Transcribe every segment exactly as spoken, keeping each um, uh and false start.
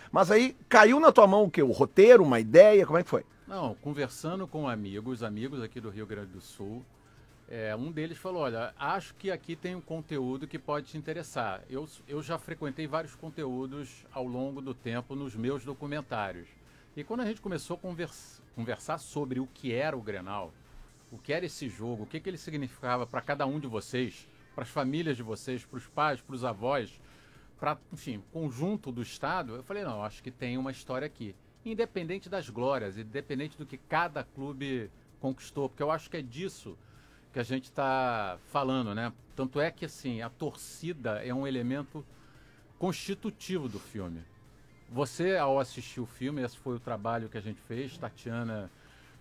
Mas aí caiu na tua mão o quê? O roteiro, uma ideia? Como é que foi? Não, conversando com amigos, amigos aqui do Rio Grande do Sul, é, um deles falou, olha, acho que aqui tem um conteúdo que pode te interessar. Eu, eu já frequentei vários conteúdos ao longo do tempo nos meus documentários. E quando a gente começou a conversa, conversar sobre o que era o Grenal, o que era esse jogo, o que, que ele significava para cada um de vocês, para as famílias de vocês, para os pais, para os avós, para, enfim, conjunto do Estado, eu falei, não, acho que tem uma história aqui. Independente das glórias, independente do que cada clube conquistou, porque eu acho que é disso que a gente está falando, né? Tanto é que, assim, a torcida é um elemento constitutivo do filme. Você, ao assistir o filme, esse foi o trabalho que a gente fez, Tatiana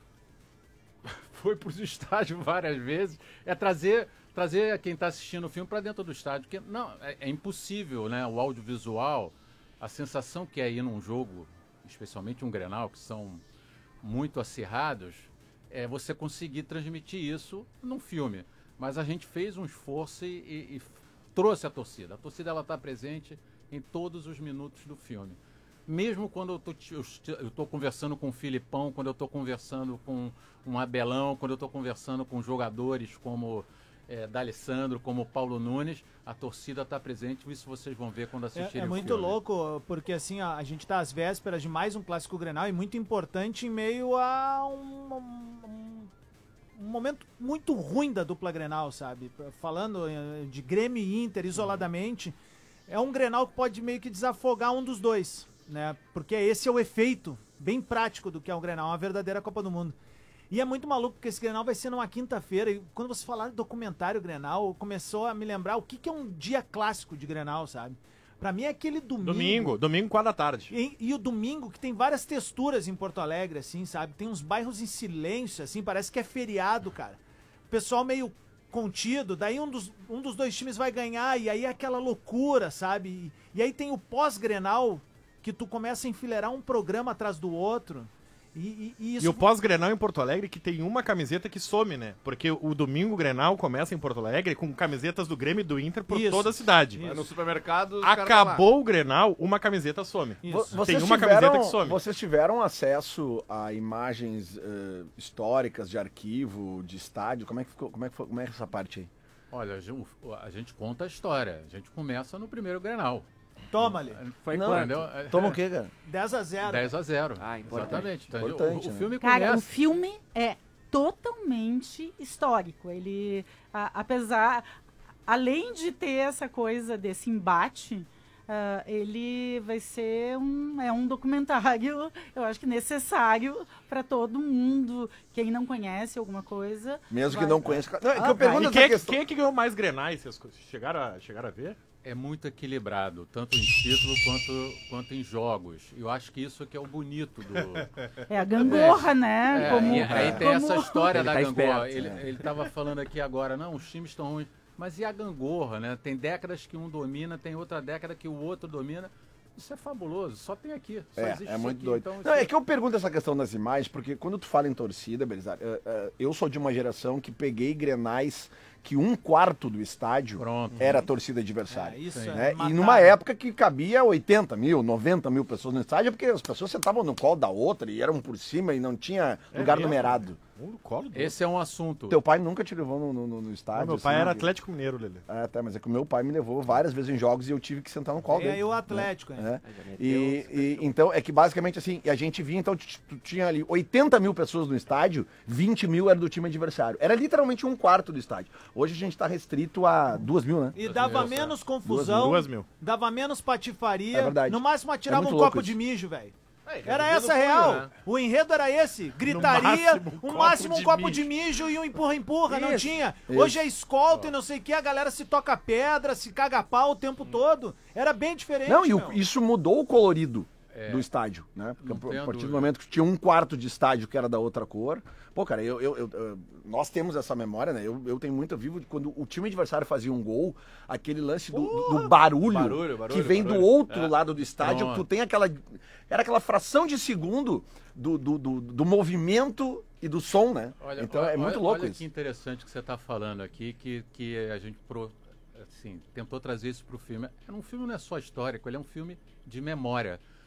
foi para os estádios várias vezes, é trazer, trazer quem está assistindo o filme para dentro do estádio, porque não, é, é impossível, né? O audiovisual, a sensação que é ir num jogo, especialmente um Grenal, que são muito acirrados, é você conseguir transmitir isso num filme. Mas a gente fez um esforço e, e, e trouxe a torcida. A torcida ela está presente em todos os minutos do filme. Mesmo quando eu tô, eu tô conversando com o Filipão, quando eu estou conversando com um Abelão, quando eu estou conversando com jogadores como é, D'Alessandro, como Paulo Nunes, a torcida está presente. Isso vocês vão ver quando assistirem é, é o muito filme. louco, porque assim, ó, a gente está às vésperas de mais um Clássico Grenal e muito importante em meio a um, um, um momento muito ruim da dupla Grenal, sabe? Falando de Grêmio e Inter isoladamente, é um Grenal que pode meio que desafogar um dos dois, né? Porque esse é o efeito bem prático do que é um Grenal, uma verdadeira Copa do Mundo. E é muito maluco porque esse Grenal vai ser numa quinta-feira. E quando você falar de documentário Grenal, começou a me lembrar o que, que é um dia clássico de Grenal, sabe? Pra mim é aquele domingo. Domingo, domingo, quatro da tarde. E, e o domingo que tem várias texturas em Porto Alegre, assim, sabe? Tem uns bairros em silêncio, assim, parece que é feriado, cara. O pessoal meio contido, daí um dos, um dos dois times vai ganhar, e aí é aquela loucura, sabe? E, e aí tem o pós-Grenal, que tu começa a enfileirar um programa atrás do outro. E, e, e, isso... e o pós-Grenal em Porto Alegre que tem uma camiseta que some, né? Porque o domingo Grenal começa em Porto Alegre com camisetas do Grêmio e do Inter por Isso. toda a cidade. Vai no supermercado... Acabou o Grenal, uma camiseta some. Isso. Vocês Tem uma tiveram, camiseta que some. Vocês tiveram acesso a imagens uh, históricas de arquivo, de estádio? Como é que ficou? Como é que foi, como é essa parte aí? Olha, a gente, a gente conta a história. A gente começa no primeiro Grenal. Toma ali. Foi Não, quando? Entendeu? Toma o quê, cara? dez a zero. dez a zero. Ah, importante. Exatamente. Entendeu? Importante, o, o né? filme Cara, começa... o filme é totalmente histórico. Ele, a, apesar, além de ter essa coisa desse embate, uh, ele vai ser um, é um documentário, eu acho que necessário para todo mundo. Quem não conhece alguma coisa... Mesmo vai- que não conheça. Não, é que Ah, eu pergunto E essa quem é, que- questão. quem é que ganhou mais Grenais? Vocês chegaram a, chegaram a ver? É muito equilibrado, tanto em título quanto, quanto em jogos. Eu acho que isso que é o bonito do... É a gangorra, né? É, Como, e aí tem como- essa história Ele da tá gangorra. esperto, ele, é. ele tava falando aqui agora, não, os times estão ruins. Mas e a gangorra, né? Tem décadas que um domina, tem outra década que o outro domina. Isso é fabuloso, só tem aqui. Só É, existe é muito aqui, doido. então Não, isso é que eu pergunto essa questão das imagens, porque quando tu fala em torcida, Belisário, eh, eh, eu sou de uma geração que peguei Grenais que um quarto do estádio Pronto. era a torcida adversária. É, isso né? é E matar. numa época que cabia oitenta mil, noventa mil pessoas no estádio, porque as pessoas sentavam no colo da outra e eram por cima e não tinha É lugar mesmo? numerado. Um no colo do Esse é um assunto. Teu pai nunca te levou no, no, no estádio? meu pai assim, era que- Atlético Mineiro, Lelê. Ah, tá, mas é que o meu pai me levou várias vezes em jogos e eu tive que sentar no colo E dele. aí o Atlético, né? né? É. E, e- então, é que basicamente assim, a gente via, então, tu, tu tinha ali oitenta mil pessoas no estádio, vinte mil era do time adversário. Era literalmente um quarto do estádio. Hoje a gente tá restrito a duas mil, né? E dava Deus, menos confusão, Duas mil. dava menos patifaria, É verdade. no máximo atirava É muito um louco copo isso. de mijo, velho. É, Era resolvendo essa a o punho, real. né? O enredo era esse. Gritaria, máximo, um o copo máximo um de copo mijo. de mijo e um empurra-empurra. Não Isso, tinha. isso. Hoje é escolta e não sei o que, a galera se toca pedra, se caga pau o tempo todo. Era bem diferente. Não, e o- meu. isso mudou o colorido É. do estádio, né? Porque Não a tenho partir do dúvida. momento que tinha um quarto de estádio que era da outra cor. Pô, cara, eu, eu- eu- eu- nós temos essa memória, né? Eu, eu tenho muito vivo de quando o time adversário fazia um gol, aquele lance do, do- do barulho, Barulho, barulho, que vem barulho. do outro É. lado do estádio, Pronto. tu tem aquela. Era aquela fração de segundo do, do, do- do movimento e do som, né? Olha, então olha, é muito olha, louco olha isso. que interessante que você está falando aqui, que, que a gente pro, assim, tentou trazer isso para o filme. É um filme não é só histórico, ele é um filme de memória.